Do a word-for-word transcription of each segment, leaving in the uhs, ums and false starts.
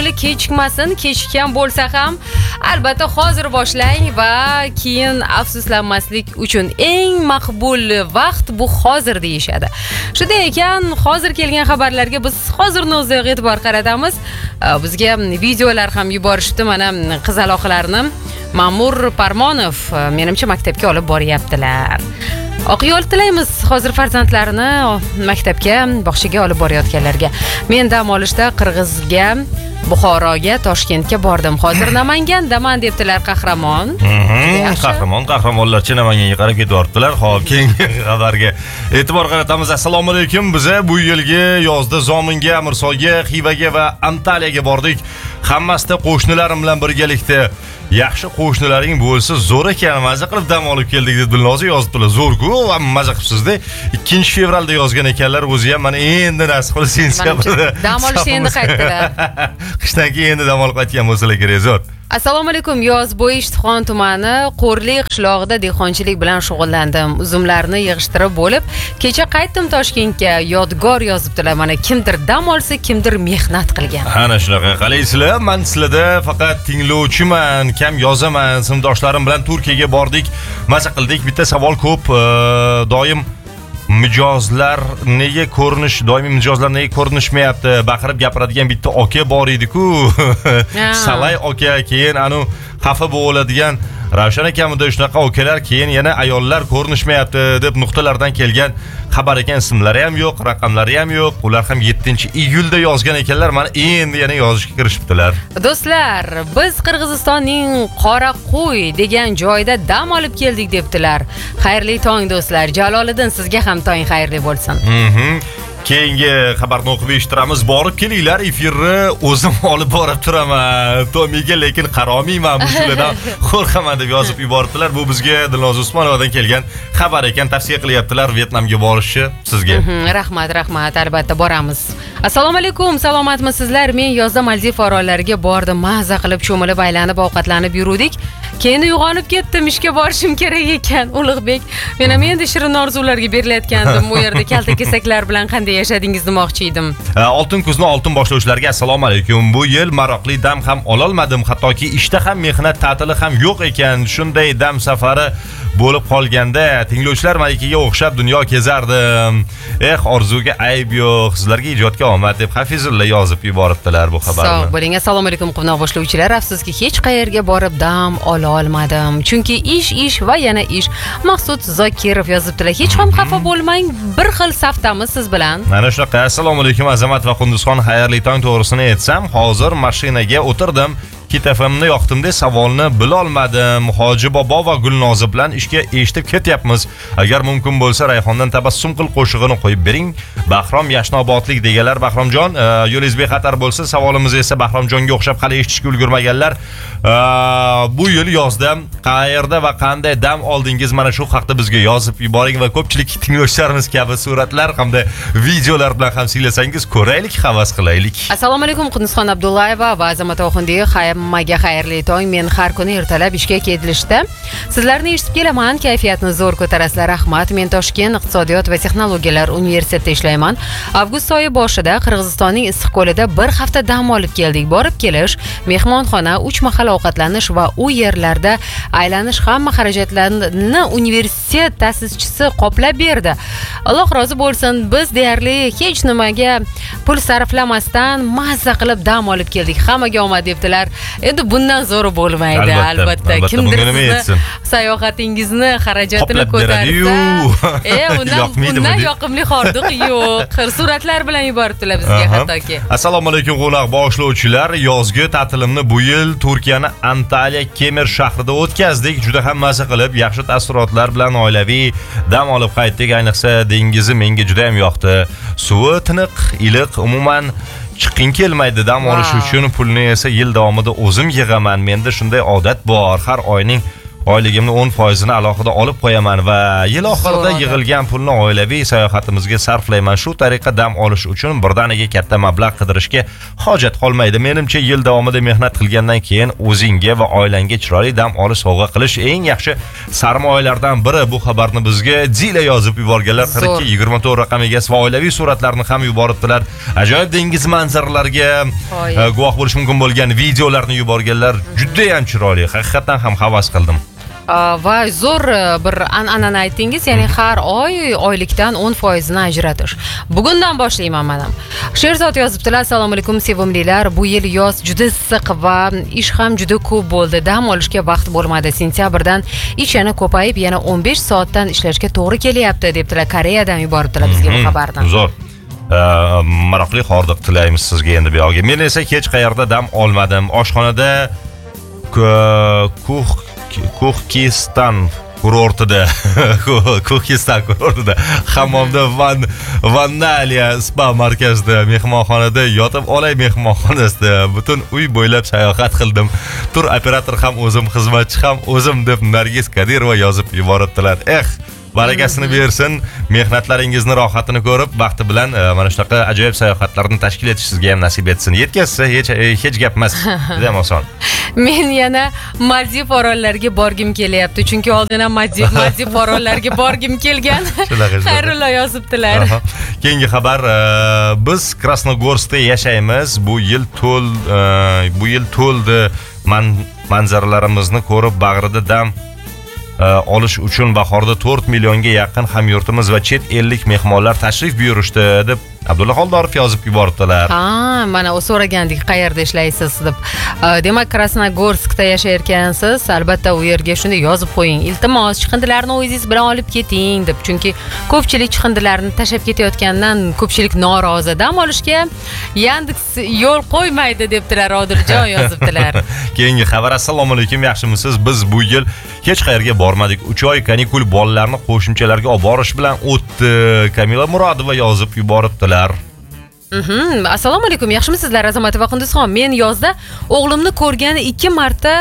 ko'ngli kechikmasin. Kechikkan bo'lsa ham albatta hozir boshlang va keyin afsuslanmaslik uchun eng maqbul vaqt bu hozir deyishadi. Shunday ekan, hozir kelgan xabarlarga biz hozirni o'ziga e'tibor qaratamiz. Bizga videolar ham yuborishdi, mana qizaloqlarni Ma'mur Parmonov menimcha maktabga olib boryaptilar. Oq yo'l tilaymiz hozir farzandlarini maktabga, bog'chaga olib borayotganlarga. Men dam olishda Qirg'izga, Buxoroga, Toshkentga bordim. Hozir Namangandaman debdilar qahramon. Qahramon, qahramonlarcha Namanganga qarab ketyaptilar. Xo'p, keyingi xabarga e'tibor qaratamiz. Assalomu alaykum. Biz bu yilgi yozda Zominga, Mirsoga, Xivaga va Antaliyaga bordik. Hammasida qo'shnilarim bilan birgalikda. Yaxshi qo'shnilaring bo'lsa zo'r ekan, maza qilib dam olib keldik deb Dilnoza yozibdilar. Zo'r-ku, amma maza qilibsiz-da. ikkinchi fevralda yozgan ekanlar, o'zi ham mana endi nasib qilsa sentyabrda. Dam olishga endi qaytdilar. Qishdan keyin endi dam olib qaytgan bo'lsalar kerak, zo'r. Assalomu alaykum. Yoz bo'yi Ishtixon tumani Qo'rli qishlog'ida dehqonchilik bilan shug'ullandim. Uzumlarni yig'ishtirib bo'lib, kecha qaytdim Toshkentga. Yodgor yozibdilar. Mana kimdir dam olsa, kimdir mehnat qilgan. Ana shunaqa. Qalaysizlar? Men sizlarda faqat tinglovchiman, kam yozaman. Sinfdoshlarim bilan Turkiyaga bordik, maza qildik. Bitta savol ko'p, doim mijozlar nega ko'rinish, doimiy mijozlar nega ko'rinishmayapti? Baqirib gapiradigan bitta aka bor edi-ku. Salay aka, keyin anu xafa bo'ladigan Ravshan akamda shunaqa okalar, keyin yana ayollar ko'rinishmayapti deb nuqtalardan kelgan xabar ekan. Ismlari ham yo'q, raqamlari ham yo'q. Ular ham yettinchi iyulda yozgan ekanlar. Mana endi yana yozishga kirishibdilar. Do'stlar, biz Qirg'izistonning Qoraqo'y degan joyda dam olib keldik debdilar. Xayrli tong do'stlar. Jaloliddin, sizga ham tong xayrli bo'lsin. Mhm. Keyingi xabarni o'qib eshittiramiz. Borib kelinglar, efirni o'zim olib borib turaman. Tomiga lekin qarolmayman, bu shulardan qo'rqaman deb yozib yuboribdilar. Bu bizga Dilnoza Usmonovadan kelgan xabar ekan. Tavsiya qilyaptilar Vyetnamga borishni sizga. Rahmat, rahmat, albatta boramiz. Assalomu alaykum, salomatmisizlar? Men yozda Maldiv orollariga bordim. Maza qilib cho'milib aylanib ovqatlanib yurdik. Keyin uyg'onib ketdim, ishga borishim kerak ekan. Ulug'bek, men ham endi shirin orzularga berilayotgandim. Bu yerda kalta kesaklar bilan qanday yashadingiz demoqchi edim. Oltin kuzni oltin boshlovchilarga assalomu alaykum. Bu yil maroqli dam ham ola olmadim, hattoki ishda ham mehnat ta'tili ham yo'q ekan. Shunday dam safari bo'lib qolganda tinglovchilar malikaga o'xshab dunyo kezardim. Eh, orzuga ayb yo'q. Sizlarga ijodga omad deb Hafizulla yozib yuboribdilar bu xabarni. Sog' bo'ling. Assalomu alaykum quvnoq boshlovchilar. Afsuski hech qayerga borib dam ola olmadim. Chunki ish, ish va yana ish. Maqsud Zokirov yozibdilar. Hech ham xafa bo'lmang, bir xil safdamiz siz bilan. Mana shunaqa. Assalomu alaykum Azamat va Qunduzxon, xayrli tong. To'g'risini aytsam, hozir mashinaga o'tirdim. Kitafamni yoqdim-da, savolni bila olmadim. Hoji bobo va Gulnoza bilan ishga eshitib ketyapmiz. Agar mumkin bo'lsa Rayhondan tabassum qil qo'shig'ini qo'yib bering. Bahrom Yashnobodlik deganlar. Bahromjon, yo'lingiz bexatar bo'lsa, savolimiz esa Bahromjonga o'xshab hali eshitishga ulgurmaganlar. Bu yil yozda qayerda va qanday dam oldingiz, mana shu haqda bizga yozib yuboring va ko'pchilik tinglovchilarimiz kabi suratlar hamda videolar bilan ham siylasangiz ko'raylik, havas qilaylik. Assalomu alaykum Qunduzxon Abdullayeva va Azamat Oxundiyev. Hammaga xayrli tong. Men har kuni ertalab ishga ketilishda sizlarni eshitib kelaman. Kayfiyatni zo'r ko'tarasizlar. Rahmat. Men Toshkent iqtisodiyot va texnologiyalar universitetida ishlayman. Avgust oyi boshida Qirg'izistonning Issiqko'lida bir hafta dam olib keldik. Borib kelish, mehmonxona, uch mahal ovqatlanish va u yerlarda aylanish hamma xarajatlarni universitet ta'sischisi qoplab berdi. Alloh rozi bo'lsin. Biz deyarli hech nimaga pul sarflamasdan mazza qilib dam olib keldik. Hammaga omad debdilar. Endi bundan zo'ri bo'lmaydi, albatta. Kimdir sizni sayohatingizni xarajatini ko'tarsa, e, undan yoqimli hordiq yo'q. Suratlar bilan yuboribdilar bizga hattoki. Assalomu alaykum qo'noq boshlovchilar. Yozgi ta'tilimni bu yil Turkiyani Antaliya Kemer shahrida o'tkazdik. Juda ham maza qilib, yaxshi taassurotlar bilan oilaviy dam olib qaytdik. Ayniqsa dengizi menga juda ham yoqdi. Suvi tiniq, iliq, umuman chiqing kelmaydi. Dam olish uchun pulni esa yil davomida o'zim yig'aman. Menda shunday odat bor. Har oyning oyligimni o'n foizini alohida olib qo'yaman va yil oxirida yig'ilgan pulni oilaviy sayohatimizga sarflayman. Shu tariqa dam olish uchun birdaniga katta mablag' qidirishga hojat qolmaydi. Menimcha, yil davomida mehnat qilgandan keyin o'zingga va oilangga chiroyli dam olish sovg'a qilish eng yaxshi sarmoyalardan biri. Bu xabarni bizga Zila yozib yuborganlar. qirq ikki yigirma to'rt raqam egasi va oilaviy suratlarni ham yuboribdilar. Ajoyib dengiz manzaralariga guvoh bo'lish mumkin bo'lgan videolarni yuborganlar. Juda ham chiroyli. Haqiqatan ham havas qildim. Va zo'r bir an'anani aytdingiz, ya'ni har oy oylikdan o'n foizini ajratish. Bugundan boshlayman mana. Sherzod yozibdilar: "Assalomu alaykum sevimlilar. Bu yil yoz juda issiq va ish ham juda ko'p bo'ldi. Dam olishga vaqt bo'lmadi. Sentyabrdan ish yana ko'payib, yana o'n besh soatdan ishlashga to'g'ri kelyapti", debdilar. Koreyadan yuboribdilar bizga bu xabarni. Zo'r. Maroqli hordiq tilaymiz sizga endi bu yoqqa. Men esa hech qayerda dam olmadim. Oshxonada Kuh Kuhkistan kurortida Kuhkistan kurortida hammomda van Vanaliya spa markazida mehmonxonada yotib olay mehmonxonasida butun uy bo'ylab sayohat qildim. Tur operator ham o'zim, xizmatchi ham o'zim deb Nargiz Kadirova yozib yuboribdilar. Eh, barakasini bersin, mehnatlaringizni rohatini ko'rib, vaqti bilan mana shunaqa ajoyib sayohatlarni tashkil etish sizga ham nasib etsin. Yetkazsa hech hech gap emas. Juda ham oson. Men yana Maldiv orollariga borgim kelyapti, chunki oldin ham Maldiv Maldiv orollariga borgim kelgan. Xayrullo yozibdilar. Keyingi xabar, biz Krasnogorskda yashaymiz. Bu yil to'l bu yil to'ldi. Manzaralarimizni ko'rib bag'rida dam olish uchun bahorda to'rt millionga yaqin hamyurtimiz va chet ellik mehmonlar tashrif buyurishdi deb Abdulla Xoldorov yozib yuboribdilar. Ha, mana o so'ragandik, qayerda ishlaysiz deb. Demak, Krasnogorskda yashayotgansiz, albatta u yerga shunday yozib qo'ying. Iltimos, chiqindilarni o'zingiz bilan olib keting deb. Chunki ko'pchilik chiqindilarni tashab ketayotgandan ko'pchilik norozi. Dam olishga Yandex yo'l qo'ymaydi debdilar, Odiljon yozibdilar. Keyingi xabar: "Assalomu alaykum, yaxshimisiz? Biz bu yil hech qayerga bormadik. uch oy kanikul bolalarni qo'shimchalarga olib borish bilan o'tdi", Kamila Murodova yozib yuboribdilar. Mhm. Assalomu alaykum, yaxshimisizlar Azamat va Qunduzxon? Men yozda o'g'limni ko'rgani ikki marta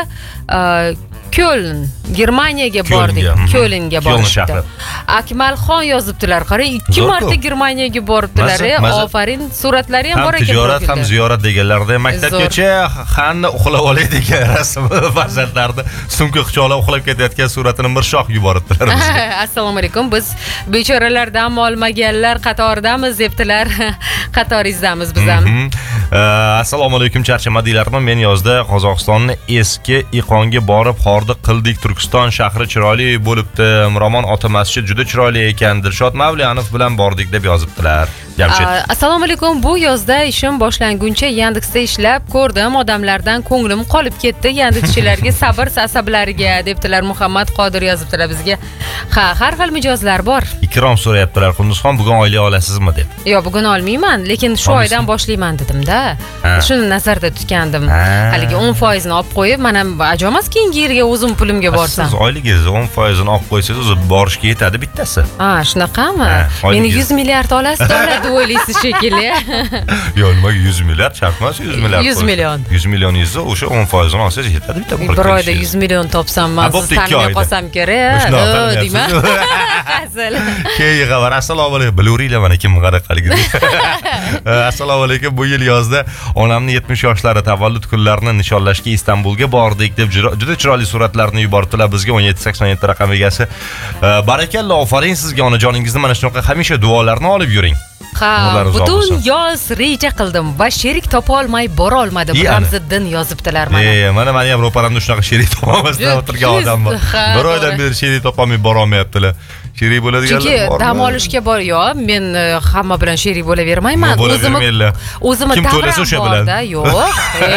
Köln, Germaniyaga bordik. Kölnga borishdi. Akmalxon yozibdilar. Qarang, ikki marta Germaniyaga boribdilar. Ofarin, suratlari ham bor ekan. Tijorat ham ziyorat deganlarda, maktabgacha xanni uxlab olay degan rasm farzandlarni sumka quchoqlab uxlab ketayotgan suratini mirshoq yuboribdilar bizga. Assalomu alaykum, biz bechoralar dam olmaganlar qatoridamiz debdilar. Qatoringizdamiz biz ham. Assalomu alaykum, charchamadinglarmi? Men yozda Qozog'istonni eski Iqonga borib hordiq qildik. Turkiston shahri chiroyli bo'libdi. Miromon ota masjid juda chiroyli ekan. Dilshod Mavliyanov bilan bordik deb yozibdilar. Jamshid. Assalomu alaykum, bu yozda ishim boshlanguncha Yandexda ishlab ko'rdim. Odamlardan ko'nglim qolib ketdi. Yandexchilarga sabr asablariga debdilar. Muhammad Qodir yozibdilar bizga. Ha, har xil mijozlar bor. Ikrom so'rayaptilar, Qunduzxon bugun oylik olasizmi deb. Yo'q, bugun olmayman, lekin shu oydan boshlayman dedim-da. Shuni nazarda tutgandim. Haligi o'n foizini olib qo'yib, mana ajomas keyingi yilga o'zim pulimga borsam. Siz oyligingizni o'n foizini olib qo'ysangiz, o'zi borishga yetadi bittasi. Ha, shunaqami? Meni yuz milliard olasiz deb o'ylaysiz shekilli. Yo'q, nimaga yuz milliard shartmas, yuz milliard. yuz million. yuz millioningizni o'sha o'n foizini olsangiz yetadi bitta pul. Bir oyda yuz million topsam, men siz tanimay qolsam kerak. Deyman. Asal. Keyingi xabar: "Assalomu alaykum, biluriylar mana kim qaraqaligini." Assalomu alaykum, bu yil yozda onamni yetmish yoshlari tavallud kunlarini nishonlashga Istanbulga bordik deb juda chiroyli suratlarni yuboribdilar bizga. o'n yetti sakson yetti raqam egasi. Barakalla, ofarin sizga, onajoningizni mana shunaqa hamisha duolarni olib yuring. Ha, butun yoz reja qildim va sherik topa olmay bora olmadim. Ramziddin yozibdilar mana. E, mana meni ham ro'paramda shunaqa sherik topolmasdan o'tirgan odam bor. Bir oydan beri sherik topolmay bora olmayaptilar. Sherik bo'ladiganlar bormi? Chunki dam olishga bor, yo'q, men hamma bilan sherik bo'lavermayman. O'zim o'zimni davram bor-da, yo'q.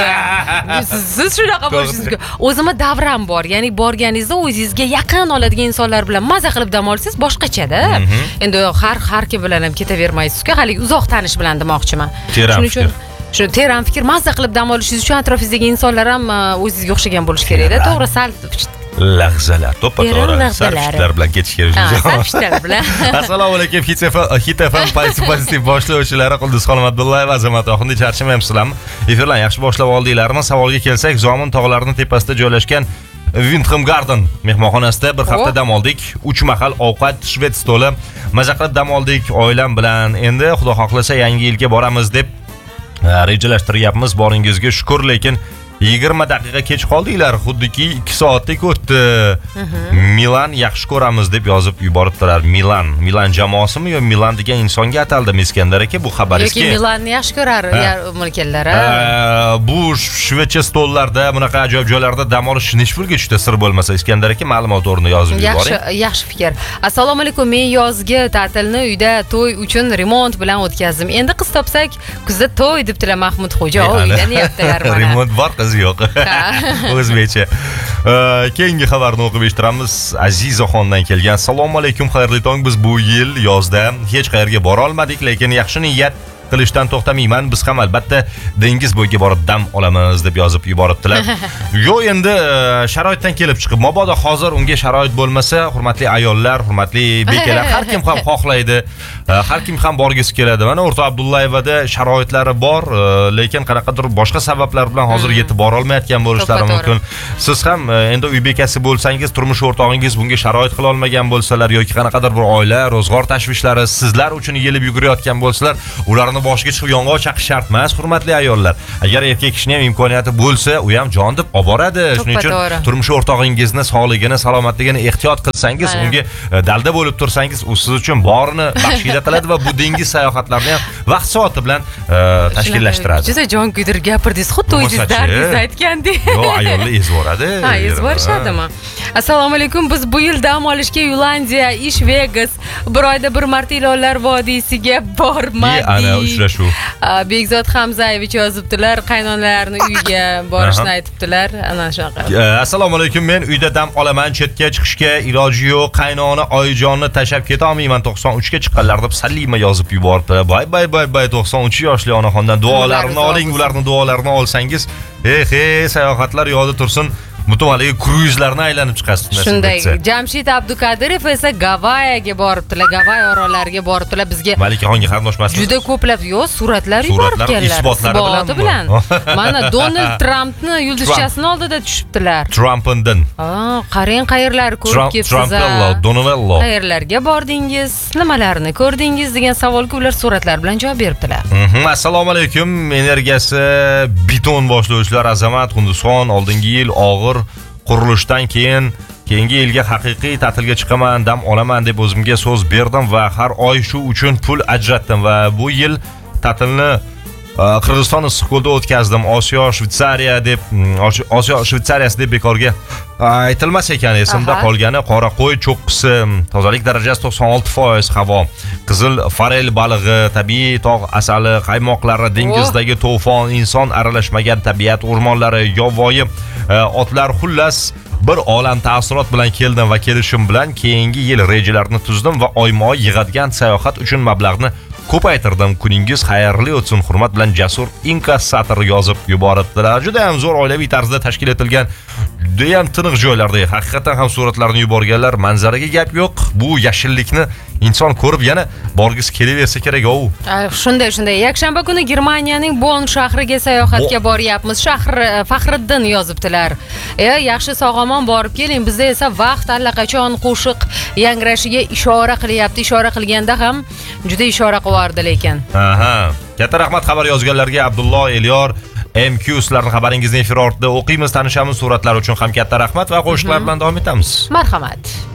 Siz shunaqa bo'lishingiz. O'zimni davram bor. Ya'ni borganingizda o'zingizga yaqin oladigan insonlar bilan maza qilib dam olsangiz boshqacha-da. Endi har har kim bilan ham ketavermaysiz-ku, hali uzoq tanish bilan demoqchiman. Shuning uchun shu teran fikr maza qilib dam olishingiz uchun atrofingizdagi insonlar ham o'zingizga o'xshagan bo'lish kerak-da. To'g'ri, sal lahzalar, to'ppa-to'g'ri sarfishlar bilan ketish kerak. Sarfishlar bilan. Assalomu alaykum, Hit F M pozitiv boshlovchilari Qunduzxon Abdullayev, Azamat Oxundi, charchamayapsizlarmi? Efirlarni yaxshi boshlab oldinglarmi? Savolga kelsak, Zomin tog'larining tepasida joylashgan Windham Garden mehmonxonasida bir hafta Oh. dam oldik. uch mahal ovqat, shved stoli, maza qilib dam oldik oilam bilan. Endi Xudo xohlasa yangi yilga boramiz deb e, rejalashtiryapmiz. Boringizga shukr, lekin yigirma daqiqa kech qoldinglar. Xuddiki ikki soatdek o'tdi. Milan yaxshi ko'ramiz deb yozib yuboribdilar. Milan, Milan jamoasimi yo Milan degan insonga ataldimi Iskandar aka? Bu xabaringizga. Yoki Milanni yaxshi ko'rar mulkillar. Bu shvedcha stollarda, bunaqa ajoyib joylarda dam olish nechpulga tushdi sir bo'lmasa Iskandar aka, ma'lumot o'rnini yozib yuboring. Yaxshi, yaxshi fikr. Assalomu alaykum. Men yozgi ta'tilni uyda to'y uchun remont bilan o'tkazdim. Endi qiz topsak, kuzda to'y debdilar Mahmudxo'ja. Uylanyaptilar mana. Remont bor, qiz yo'q. O'zbekcha. Keyingi xabarni o'qib eshittiramiz. Azizaxondan kelgan. Assalomu alaykum, xayrli tong. Biz bu yil yozda hech qayerga bora olmadik, lekin yaxshi niyat qilishdan to'xtamayman. Biz ham albatta dengiz bo'yiga borib dam olamiz deb yozib yuboribdilar. Yo'q, endi sharoitdan kelib chiqib, mabodo hozir unga sharoit bo'lmasa, hurmatli ayollar, hurmatli bekalar, har kim ham xohlaydi, har kim ham borgisi keladi. Mana O'rta Abdullayevada sharoitlari bor, lekin qanaqadir boshqa sabablar bilan hozir yetib bora olmayotgan bo'lishlari mumkin. Siz ham endi uy bekasi bo'lsangiz, turmush o'rtog'ingiz bunga sharoit qila olmagan bo'lsalar yoki qanaqadir bir oila, ro'zg'or tashvishlari sizlar uchun yelib yugurayotgan bo'lsalar, ularni boshiga chiqib yong'oq chaqish shart emas, hurmatli ayollar. Agar erkak kishining ham imkoniyati bo'lsa, u ham jon deb olib boradi. Shuning uchun turmush o'rtog'ingizni sog'ligini, salomatligini ehtiyot qilsangiz, unga dalda bo'lib tursangiz, u siz uchun borini baxshida qiladi va bu dengiz sayohatlarini ham vaqt soati bilan tashkillashtiradi. Juda jon kuydirib gapirdingiz, xuddi o'zingiz dardingizni aytgandek. Yo'q, ayollar ezvoradi. Ha, ezvorishadimi? Assalomu alaykum. Biz bu yil dam olishga Yulandiya, Ish Vegas, bir oyda bir marta Ilonlar vodiysiga bormadik. Uchrashuv. Bekzod Hamzayevich yozibdilar, qaynonalarining uyiga borishni aytibdilar. Ana shunaqa. Assalomu alaykum. Men uyda dam olaman, chetga chiqishga iloji yo'q. Qaynona Oyjonni tashab keta olmayman. to'qson uch ga chiqqanlar deb Salima yozib yubordi. Bay bay bay bay to'qson uch yoshli onaxondan duolarini oling, ularning duolarini olsangiz, eh, eh, sayohatlar yodi tursin. Mutumaliga kruzlarni aylanib chiqasiz. Shunday. Jamshid Abdukadirov esa Gavayaga boribdilar, Gavay orollariga boribdilar. Bizga Malikaxonga qarindoshmasmi? Juda ko'plab yo'q suratlar yuborib keldilar. Isbotlari bilan. Mana Donald Trampni yulduzchasini oldida tushibdilar. Trumpindan. Ah, qarang qayerlar ko'rib kelibsiz. Trump, Donald. Qayerlarga bordingiz, nimalarni ko'rdingiz degan savolga ular suratlar bilan javob beribdilar. Assalomu alaykum. Energiyasi beton boshlovchilar Azamat Hindiston oldingi yil og'ir qurilishdan keyin keyingi yilga haqiqiy ta'tilga chiqaman, dam olaman deb o'zimga so'z berdim va har oy shu uchun pul ajratdim va bu yil ta'tilni Qirg'iziston Issiqko'lda o'tkazdim. Osiyo Shvetsariya deb Osiyo Shvetsariyasi deb bekorga aytilmas ekan. Esimda qolgani qora qo'y cho'qqisi, tozalik darajasi to'qson olti foiz, havo, qizil forel balig'i, tabiiy tog' asali, qaymoqlari, dengizdagi to'fon, inson aralashmagan tabiat o'rmonlari, yovvoyi otlar, xullas bir olam ta'sirot bilan keldim va kelishim bilan keyingi yil rejalarini tuzdim va oyma-oy yig'adigan sayohat uchun mablag'ni ko'paytirdim. Kuningiz xayrli o'tsin. Hurmat bilan Jasur inkassator yozib yuboribdilar. Juda ham zo'r oilaviy tarzda tashkil etilgan, juda ham tiniq joylarda, haqiqatan ham suratlarni yuborganlar. Manzaraga gap yo'q. Bu yashillikni inson ko'rib yana borgisi kelaversa kerak-ku. Shunday, shunday. Yakshanba kuni Germaniyaning Bonn shahriga sayohatga boryapmiz. Shahr Faxriddin yozibdilar. E, yaxshi sog'-omon borib keling. Bizda esa vaqt allaqachon qo'shiq yangrashiga ishora qilyapti. Ishora qilganda ham juda ishora qilardi lekin. Aha. Katta rahmat xabar yozganlarga. Abdullo Elyor M Q sizlarning xabaringizni efir ortida o'qiymiz, tanishamiz. Suratlar uchun ham katta rahmat va qo'shiqlar bilan davom etamiz. Marhamat.